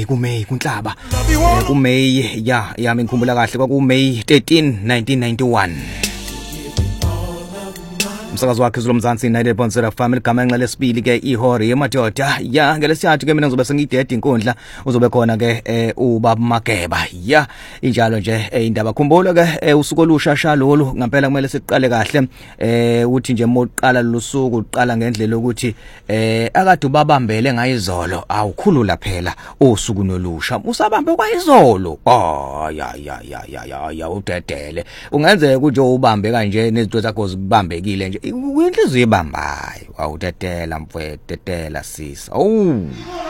kuMay kunhlaba kuMay ya ngikhumbula kahle kwakuMay 13 1991 umsakazo wakhe Zulumzansi 90.0 FM igama enxa lesibili ke ihori yemadoda ya ngelesithathu ke mina ngizobe sengidede inkundla uzobe khona ke ubaba Mageba ya injalo nje indaba khumbula ke usuku olushasha lolu ngempela kumele siqale kahle uthi nje moqala lusuku uqala ngendlela ukuthi akade ubabambele ngayizolo awukhulula phela osuku nolusha usabambe kwayizolo ya udedele ungenzeka ukuthi ubambe kanje nezinto zakho zibambekile nje inhliziyo ibambayo awutetela mfowethu tetela sisa